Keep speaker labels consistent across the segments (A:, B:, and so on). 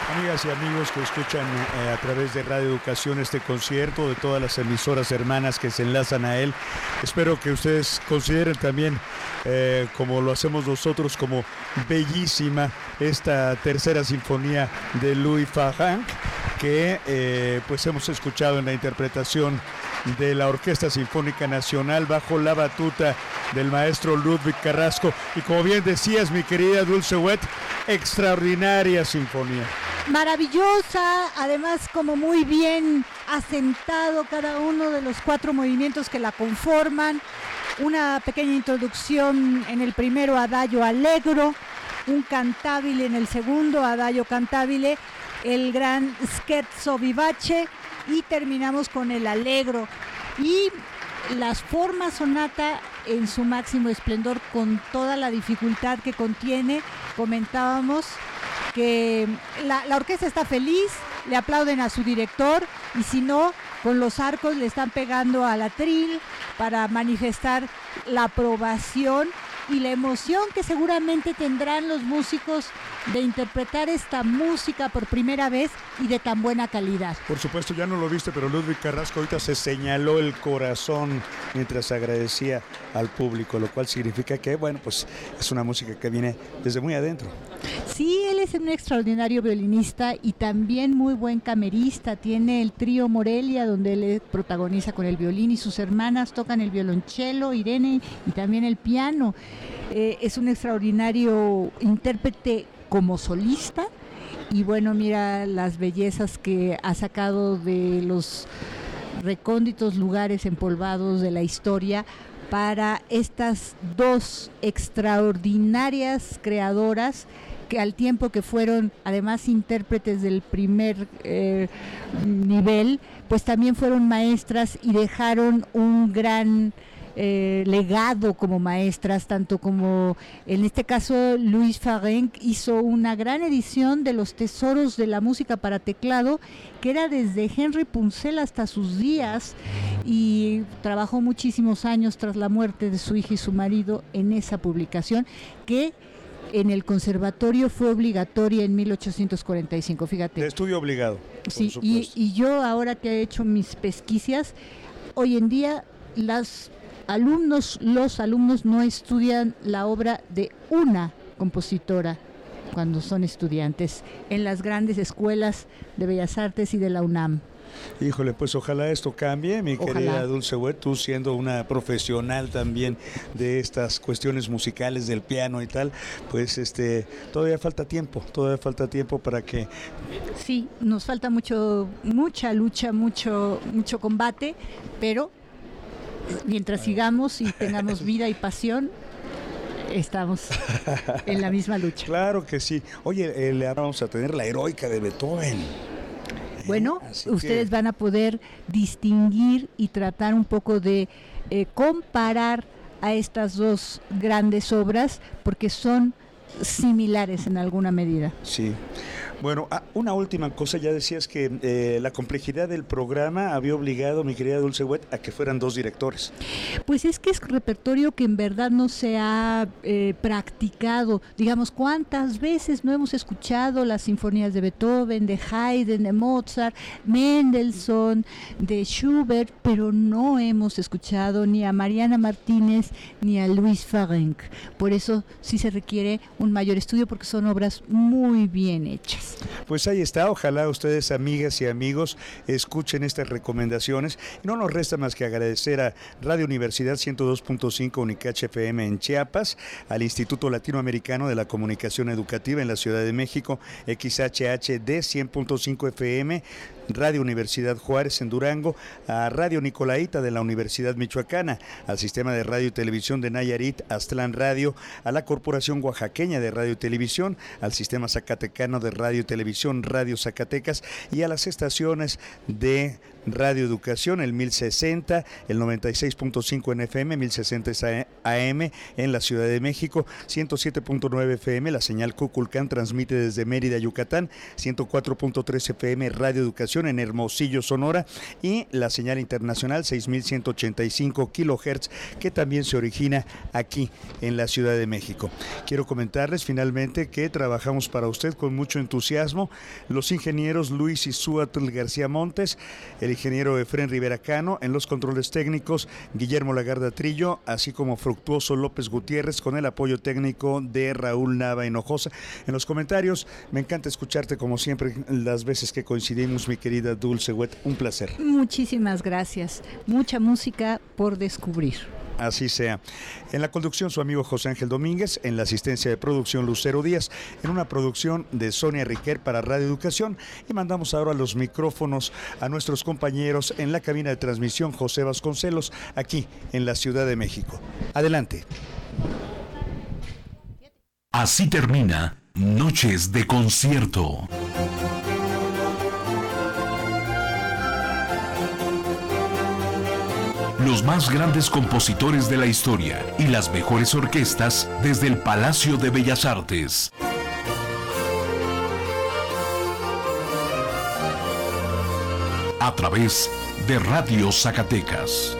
A: Amigas y amigos que escuchan a través de Radio Educación este concierto, de todas las emisoras hermanas que se enlazan a él, espero que ustedes consideren también, como lo hacemos nosotros, como bellísima esta tercera sinfonía de Louis Farrenc, que pues hemos escuchado en la interpretación de la Orquesta Sinfónica Nacional bajo la batuta del maestro Ludwig Carrasco. Y como bien decías, mi querida Dulce Wet, extraordinaria sinfonía.
B: Maravillosa, además como muy bien asentado cada uno de los 4 movimientos que la conforman. Una pequeña introducción en el primero, adagio allegro, un cantabile en el segundo, adagio cantabile, el gran scherzo vivace y terminamos con el allegro. Y las formas sonata en su máximo esplendor, con toda la dificultad que contiene. Comentábamos que la orquesta está feliz, le aplauden a su director, y si no, con los arcos le están pegando al atril para manifestar la aprobación y la emoción que seguramente tendrán los músicos de interpretar esta música por primera vez y de tan buena calidad.
A: Por supuesto, ya no lo viste, pero Ludwig Carrasco ahorita se señaló el corazón mientras agradecía al público, lo cual significa que, bueno, pues es una música que viene desde muy adentro.
B: Sí, él es un extraordinario violinista y también muy buen camerista. Tiene el trío Morelia, donde él protagoniza con el violín, y sus hermanas tocan el violonchelo, Irene, y también el piano. Es un extraordinario intérprete como solista, y bueno, mira las bellezas que ha sacado de los recónditos lugares empolvados de la historia para estas dos extraordinarias creadoras, que al tiempo que fueron además intérpretes del primer nivel, pues también fueron maestras y dejaron un gran legado como maestras, tanto como en este caso Louis Farrenc hizo una gran edición de los tesoros de la música para teclado, que era desde Henry Purcell hasta sus días, y trabajó muchísimos años tras la muerte de su hija y su marido en esa publicación, que en el conservatorio fue obligatoria en 1845, fíjate.
A: De estudio obligado.
B: Sí, y yo ahora que he hecho mis pesquisas, hoy en día los alumnos no estudian la obra de una compositora cuando son estudiantes en las grandes escuelas de Bellas Artes y de la UNAM.
A: Híjole, pues ojalá esto cambie, mi querida Dulce Wet, tú siendo una profesional también de estas cuestiones musicales, del piano y tal, pues todavía falta tiempo para que...
B: Sí, nos falta mucha lucha, mucho combate, pero mientras sigamos y tengamos vida y pasión, estamos en la misma lucha.
A: Claro que sí. Oye, vamos a tener la heroica de Beethoven.
B: Bueno, ustedes van a poder distinguir y tratar un poco de comparar a estas dos grandes obras, porque son similares en alguna medida.
A: Sí. Bueno, una última cosa, ya decías que la complejidad del programa había obligado, mi querida Dulce Wet, a que fueran 2 directores.
B: Pues es que es repertorio que en verdad no se ha practicado. Digamos, ¿cuántas veces no hemos escuchado las sinfonías de Beethoven, de Haydn, de Mozart, Mendelssohn, de Schubert, pero no hemos escuchado ni a Mariana Martínez ni a Louis Farrenc? Por eso sí se requiere un mayor estudio, porque son obras muy bien hechas.
A: Pues ahí está, ojalá ustedes, amigas y amigos, escuchen estas recomendaciones. No nos resta más que agradecer a Radio Universidad 102.5 Unicach FM en Chiapas, al Instituto Latinoamericano de la Comunicación Educativa en la Ciudad de México, XHHD 100.5 FM, Radio Universidad Juárez en Durango, a Radio Nicolaita de la Universidad Michoacana, al Sistema de Radio y Televisión de Nayarit, Aztlán Radio, a la Corporación Oaxaqueña de Radio y Televisión, al Sistema Zacatecano de Radio y Televisión, Radio Zacatecas, y a las estaciones de Radio Educación, el 1060, el 96.5 en FM, 1060 AM en la Ciudad de México, 107.9 FM, la señal Cuculcán transmite desde Mérida, Yucatán, 104.3 FM Radio Educación en Hermosillo, Sonora, y la señal internacional 6185 kHz, que también se origina aquí en la Ciudad de México. Quiero comentarles finalmente que trabajamos para usted con mucho entusiasmo entusiasmo, los ingenieros Luis Isuatl García Montes, el ingeniero Efrén Rivera Cano, en los controles técnicos Guillermo Lagarda Trillo, así como Fructuoso López Gutiérrez, con el apoyo técnico de Raúl Nava Hinojosa. En los comentarios, me encanta escucharte como siempre las veces que coincidimos, mi querida Dulce Wet, un placer.
B: Muchísimas gracias, mucha música por descubrir.
A: Así sea. En la conducción su amigo José Ángel Domínguez, en la asistencia de producción Lucero Díaz, en una producción de Sonia Riquer para Radio Educación, y mandamos ahora los micrófonos a nuestros compañeros en la cabina de transmisión José Vasconcelos, aquí en la Ciudad de México. Adelante.
C: Así termina Noches de Concierto. Los más grandes compositores de la historia y las mejores orquestas desde el Palacio de Bellas Artes. A través de Radio Zacatecas.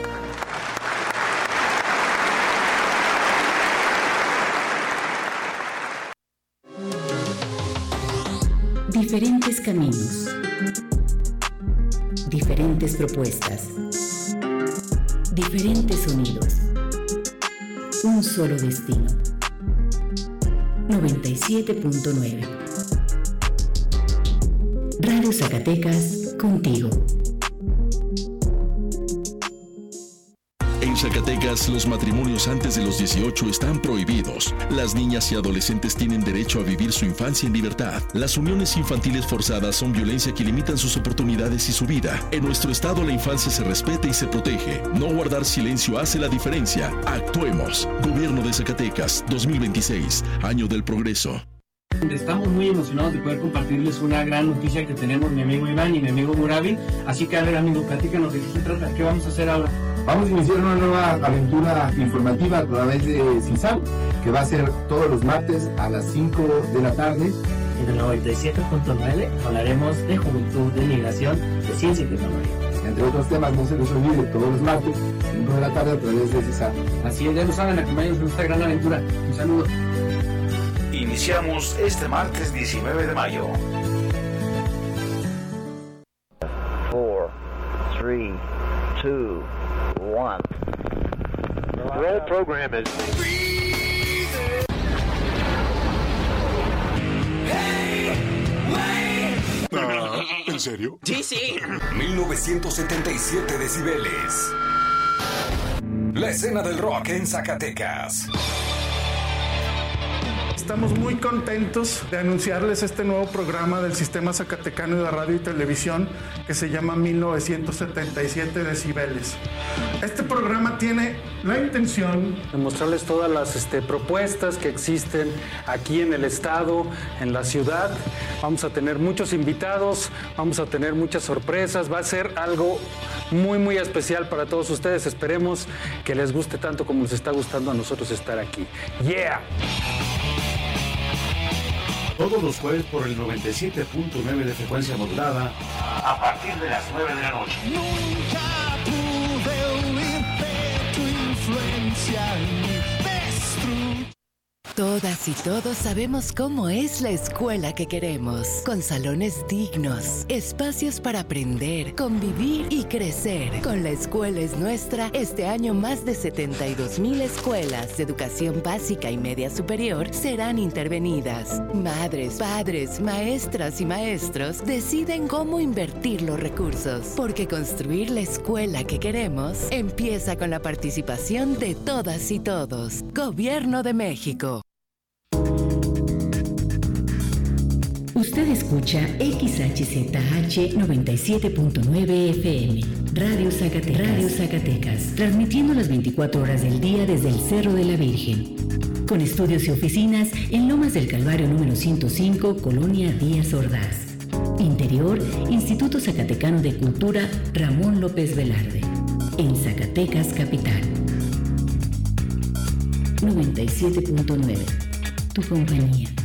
D: Diferentes caminos, diferentes propuestas, diferentes sonidos, un solo destino. 97.9 Radio Zacatecas, contigo.
E: En Zacatecas, los matrimonios antes de los 18 están prohibidos. Las niñas y adolescentes tienen derecho a vivir su infancia en libertad. Las uniones infantiles forzadas son violencia que limitan sus oportunidades y su vida. En nuestro estado, la infancia se respeta y se protege. No guardar silencio hace la diferencia. Actuemos. Gobierno de Zacatecas, 2026, Año del Progreso.
F: Estamos muy emocionados de poder compartirles una gran noticia que tenemos mi amigo Iván y mi amigo Murabi. Así que, a ver, amigo, platícanos de qué se trata. ¿Qué vamos a hacer ahora?
G: Vamos a iniciar una nueva aventura informativa a través de CISAM, que va a ser todos los martes a las 5 de la tarde.
F: En el 97.9 hablaremos de juventud, de migración, de ciencia y tecnología.
G: Entre otros temas, no se les olvide, todos los martes, 5 de la tarde a través de CISAM.
F: Así es, ya lo saben, acompáñenos en esta gran aventura. Un saludo.
C: Iniciamos este martes 19 de mayo.
H: 4, 3, 2, 1. Roll program is...
C: ¿En serio?
H: Sí, sí.
C: 1977 decibeles. La escena del rock en Zacatecas.
I: Estamos muy contentos de anunciarles este nuevo programa del Sistema Zacatecano de Radio y Televisión que se llama 1977 decibeles. Este programa tiene la intención
J: de mostrarles todas las propuestas que existen aquí en el estado, en la ciudad. Vamos a tener muchos invitados, vamos a tener muchas sorpresas. Va a ser algo muy, muy especial para todos ustedes. Esperemos que les guste tanto como nos está gustando a nosotros estar aquí. ¡Yeah!
C: Todos los jueves por el 97.9 de frecuencia modulada a partir de las 9 de la noche.
K: Nunca pude huir de tu influencia y destruir.
L: Todas y todos sabemos cómo es la escuela que queremos, con salones dignos, espacios para aprender, convivir y crecer. Con La Escuela es Nuestra, este año más de 72,000 escuelas de educación básica y media superior serán intervenidas. Madres, padres, maestras y maestros deciden cómo invertir los recursos, porque construir la escuela que queremos empieza con la participación de todas y todos. Gobierno de México.
D: Usted escucha XHZH 97.9 FM, Radio Zacatecas, transmitiendo las 24 horas del día desde el Cerro de la Virgen, con estudios y oficinas en Lomas del Calvario número 105, Colonia Díaz Ordaz. Interior, Instituto Zacatecano de Cultura Ramón López Velarde, en Zacatecas Capital. 97.9, tu compañía.